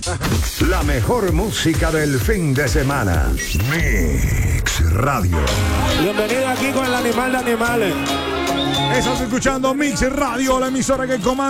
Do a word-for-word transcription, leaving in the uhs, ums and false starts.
La mejor música del fin de semana. Mix Radio. Bienvenido aquí con el animal de animales. Estás escuchando Mix Radio, la emisora que comanda